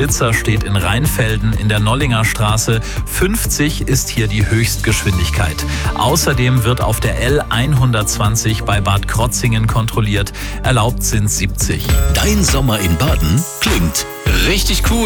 Flitzer steht in Rheinfelden in der Nollinger Straße. 50 ist hier die Höchstgeschwindigkeit. Außerdem wird auf der L120 bei Bad Krotzingen kontrolliert. Erlaubt sind 70. Dein Sommer in Baden klingt richtig cool.